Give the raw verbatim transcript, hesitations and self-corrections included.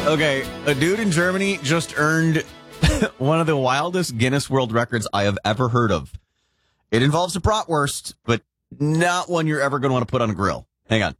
Okay, a dude in Germany just earned one of the wildest Guinness World Records I have ever heard of. It involves a bratwurst, but not one you're ever going to want to put on a grill. Hang on.